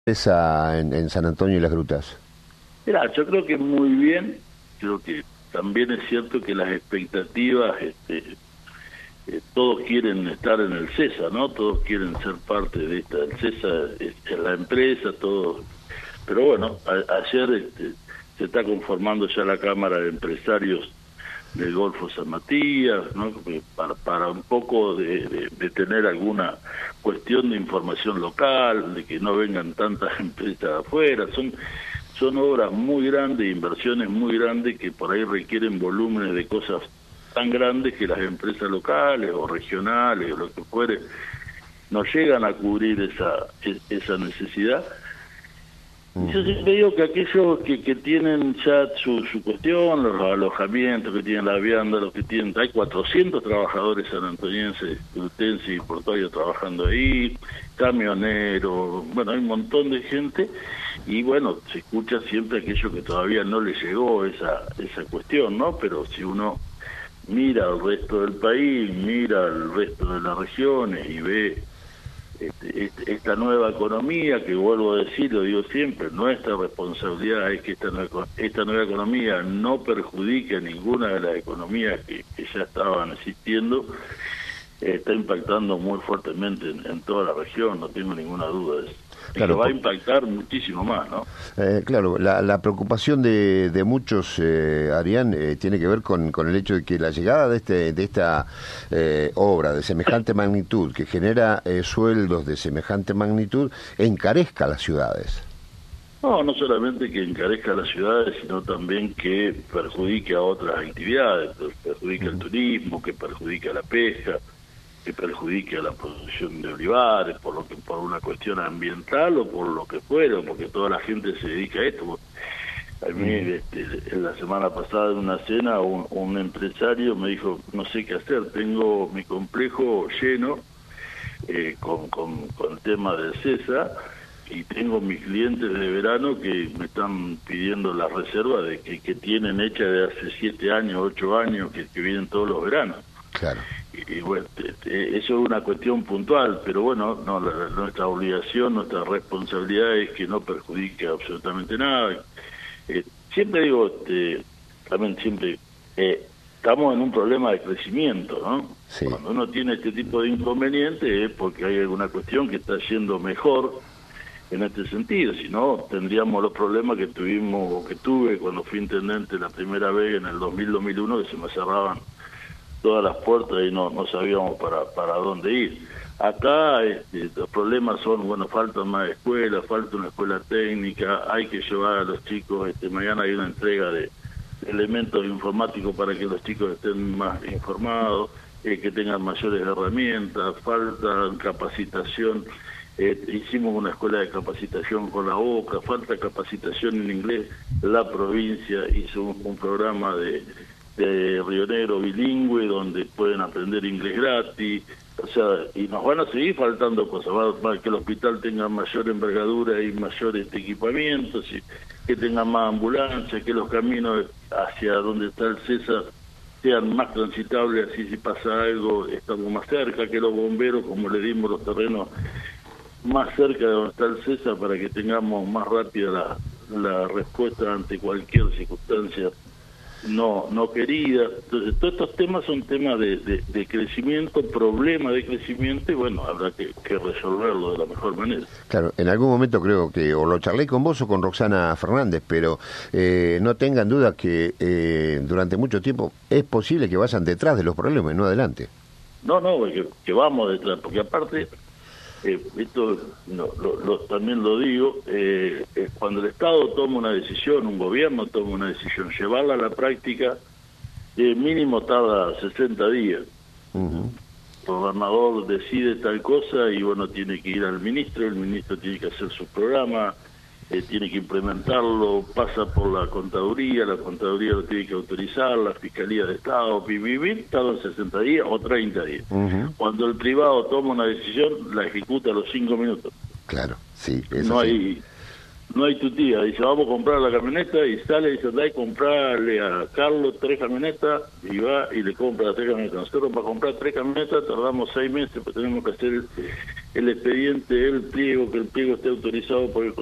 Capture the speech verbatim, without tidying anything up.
esa en, en San Antonio y Las Grutas? Mirá, yo creo que muy bien, creo que también es cierto que las expectativas, este, eh, todos quieren estar en el CESA, ¿no? Todos quieren ser parte de esta, el CESA es, es la empresa, todos, pero bueno, a, ayer este, se está conformando ya la Cámara de Empresarios del Golfo San Matías, ¿no? Para, para un poco de, de, de tener alguna cuestión de información local, de que no vengan tantas empresas afuera, son son obras muy grandes, inversiones muy grandes que por ahí requieren volúmenes de cosas tan grandes que las empresas locales o regionales o lo que fuere no llegan a cubrir esa esa necesidad. Yo siempre digo que aquellos que, que tienen ya su, su cuestión, los alojamientos que tienen la vianda, los que tienen, hay cuatrocientos trabajadores sanantonienses, grutenses y portuarios trabajando ahí, camioneros, bueno, hay un montón de gente, y bueno, se escucha siempre aquello que todavía no le llegó esa, esa cuestión, ¿no? Pero si uno mira al resto del país, mira al resto de las regiones y ve Este, este, esta nueva economía, que vuelvo a decir, lo digo siempre, nuestra responsabilidad es que esta nueva, esta nueva economía no perjudique a ninguna de las economías que, que ya estaban existiendo, eh, está impactando muy fuertemente en, en toda la región, no tengo ninguna duda de eso. Claro, va a impactar muchísimo más, ¿no? Eh, claro, la, la preocupación de, de muchos, eh, Adrián, eh, tiene que ver con, con el hecho de que la llegada de este de esta eh, obra de semejante magnitud, que genera eh, sueldos de semejante magnitud, encarezca las ciudades. No, no solamente que encarezca las ciudades, sino también que perjudique a otras actividades, perjudique uh-huh. el turismo, que perjudique a la pesca, que perjudique a la producción de olivares, por lo que por una cuestión ambiental o por lo que fuera, porque toda la gente se dedica a esto. A mí, este, en la semana pasada en una cena, un, un empresario me dijo, no sé qué hacer, tengo mi complejo lleno eh, con, con, con el tema del CESA, y tengo mis clientes de verano que me están pidiendo la reserva de que, que tienen hecha de hace siete años, ocho años, que, que vienen todos los veranos. Claro. Y, y bueno, eso es una cuestión puntual, pero bueno, no, la, nuestra obligación, nuestra responsabilidad es que no perjudique absolutamente nada. Eh, siempre digo, este, también siempre, eh, estamos en un problema de crecimiento, ¿no? Sí. Cuando uno tiene este tipo de inconvenientes es porque hay alguna cuestión que está yendo mejor en este sentido, si no tendríamos los problemas que tuvimos o que tuve cuando fui intendente la primera vez en el dos mil dos mil uno, que se me cerraban todas las puertas y no no sabíamos para para dónde ir. Acá este, los problemas son, bueno, faltan más escuelas, falta una escuela técnica, hay que llevar a los chicos, este mañana hay una entrega de elementos informáticos para que los chicos estén más informados, eh, que tengan mayores herramientas, falta capacitación. Eh, hicimos una escuela de capacitación con la Boca, falta capacitación en inglés. La provincia hizo un, un programa de, de Río Negro bilingüe donde pueden aprender inglés gratis, o sea, y nos van a seguir faltando cosas, va, va, que el hospital tenga mayor envergadura y mayores equipamientos, y que tenga más ambulancias, que los caminos hacia donde está el CESA sean más transitables, así si pasa algo estamos más cerca, que los bomberos, como le dimos los terrenos más cerca de donde está el CESA para que tengamos más rápida la, la respuesta ante cualquier circunstancia no no querida. Entonces todos estos temas son temas de, de, de crecimiento, problemas de crecimiento, y bueno, habrá que, que resolverlo de la mejor manera. Claro, en algún momento creo que o lo charlé con vos o con Roxana Fernández, pero eh, no tengan duda que eh, durante mucho tiempo es posible que vayan detrás de los problemas y no adelante. No, no, que, que vamos detrás, porque aparte Eh, esto no, lo, lo, también lo digo, eh, eh, cuando el Estado toma una decisión, un gobierno toma una decisión, llevarla a la práctica, eh, mínimo tarda sesenta días. Uh-huh. El gobernador decide tal cosa y bueno, tiene que ir al ministro, el ministro tiene que hacer su programa, eh, tiene que implementarlo, pasa por la contaduría, la contaduría lo tiene que autorizar, la Fiscalía de Estado, vivir, tarda sesenta días o treinta días. Uh-huh. Cuando el privado toma una decisión, la ejecuta a los cinco minutos. Claro, sí. Eso no sí. hay no hay tu tía. Dice, vamos a comprar la camioneta, y sale y dice, anda y comprarle a Carlos tres camionetas, y va y le compra las tres camionetas. Nosotros para comprar tres camionetas tardamos seis meses, pues tenemos que hacer el, el expediente, el pliego, que el pliego esté autorizado por el